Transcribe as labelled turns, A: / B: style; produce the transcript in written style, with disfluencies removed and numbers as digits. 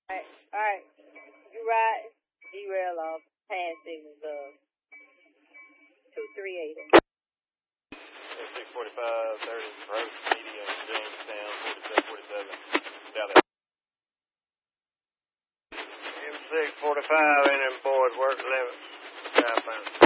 A: All right. You ride, derail off, hand signals of 238.
B: 645, 30, road, medium, Jamestown, 47, 47, down there. M645, and them boys work limit.